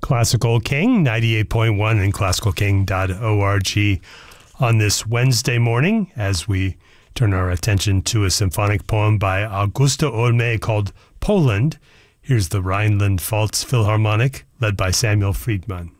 Classical King 98.1 and classicalking.org on this Wednesday morning as we turn our attention to a symphonic poem by Augusta Olme called Poland. Here's the Rhineland-Pfalz Philharmonic led by Samuel Friedman.